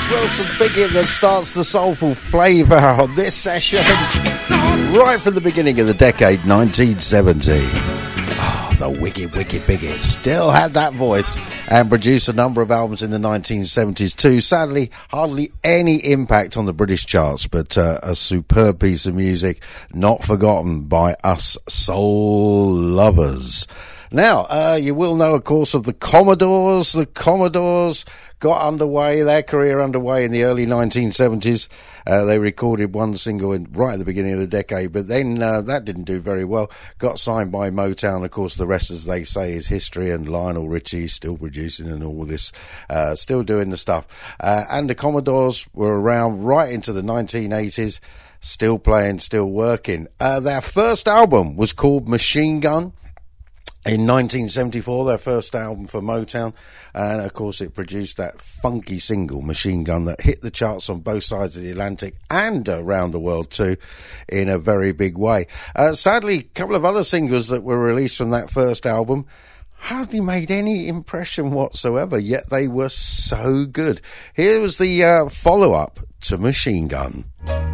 Wilson Pickett that starts the soulful flavour on this session right from the beginning of the decade, 1970. Oh, the wicked Pickett still had that voice and produced a number of albums in the 1970s too. Sadly, hardly any impact on the British charts, but a superb piece of music not forgotten by us soul lovers. Now, you will know, of course, of the Commodores. The Commodores got their career underway in the early 1970s. They recorded one single right at the beginning of the decade, but then that didn't do very well. Got signed by Motown. Of course, the rest, as they say, is history, and Lionel Richie still producing and all this, still doing the stuff. And the Commodores were around right into the 1980s, still playing, still working. Their first album was called Machine Gun. In 1974, their first album for Motown, and of course it produced that funky single, Machine Gun, that hit the charts on both sides of the Atlantic and around the world too, in a very big way. Sadly, a couple of other singles that were released from that first album hardly made any impression whatsoever, yet they were so good. Here was the follow-up to Machine Gun.